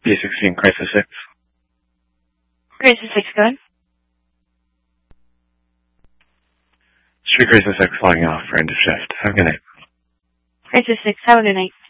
B16, Crisis 6. Crisis 6, go ahead. Street Crisis 6 logging off for end of shift. Have a good night. Crisis 6, have a good night.